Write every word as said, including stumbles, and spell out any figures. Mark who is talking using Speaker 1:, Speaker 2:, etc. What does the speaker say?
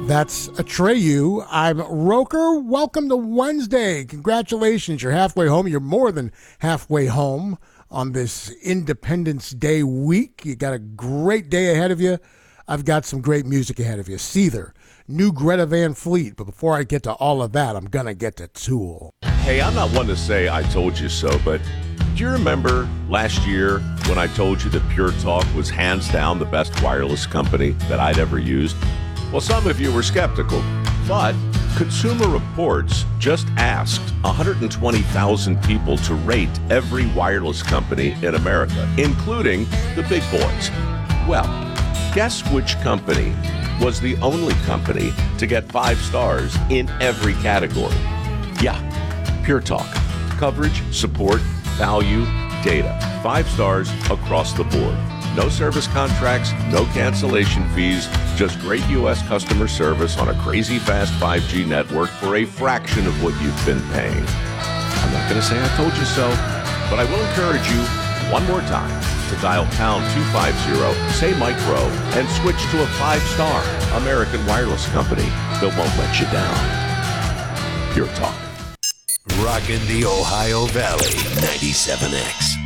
Speaker 1: That's Atreyu. I'm Roker. Welcome to Wednesday. Congratulations. You're halfway home. You're more than halfway home on this Independence Day week. You got a great day ahead of you. I've got some great music ahead of you. Seether, new Greta Van Fleet. But before I get to all of that, I'm going to get to Tool.
Speaker 2: Hey, I'm not one to say I told you so, but do you remember last year when I told you that Pure Talk was hands down the best wireless company that I'd ever used? Well, some of you were skeptical, but Consumer Reports just asked one hundred twenty thousand people to rate every wireless company in America, including the big boys. Well, guess which company was the only company to get five stars in every category? Yeah, Pure Talk. Coverage, support, value, data. Five stars across the board. No service contracts, no cancellation fees, just great U S customer service on a crazy fast five G network for a fraction of what you've been paying. I'm not going to say I told you so, but I will encourage you one more time to dial pound two fifty, say Mike Rowe, and switch to a five-star American wireless company that won't let you down. Pure Talk.
Speaker 3: Rockin' the Ohio Valley, ninety-seven X.